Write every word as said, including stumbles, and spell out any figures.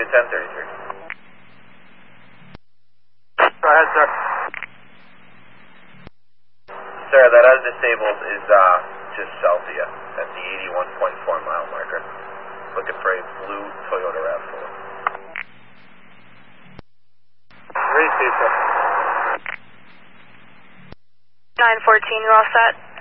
to ten thirty-three. Go ahead, sir. Sir, that other disabled is uh, just south of you at the eighty-one point four mile marker. Looking for a blue Toyota RAV four. Receive, sir. nine fourteen, you all set?